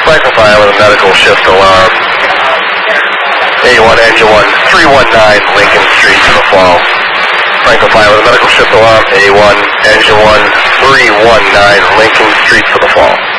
Franklin Fire with a medical shift alarm. A1, engine 1, 319 Lincoln Street to the fall. Franklin Fire with a medical shift alarm. A1, engine 1, 319 Lincoln Street to the fall.